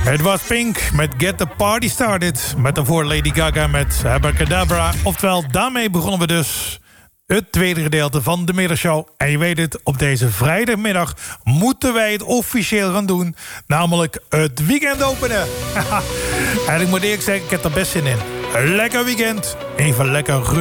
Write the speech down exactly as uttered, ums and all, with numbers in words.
Het was Pink met Get the Party Started. Met daarvoor Lady Gaga met Abracadabra. Oftewel, daarmee begonnen we dus het tweede gedeelte van de middagshow. En je weet het, op deze vrijdagmiddag moeten wij het officieel gaan doen. Namelijk het weekend openen. En ik moet eerlijk zeggen, ik heb er best zin in. Lekker weekend. Even lekker rustig.